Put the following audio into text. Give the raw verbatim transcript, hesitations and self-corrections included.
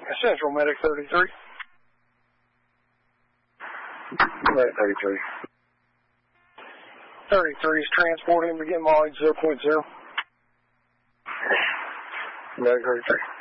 Central Medic thirty-three. Medic thirty-three. thirty-three is transporting, begin mileage zero point zero. Medic thirty-three.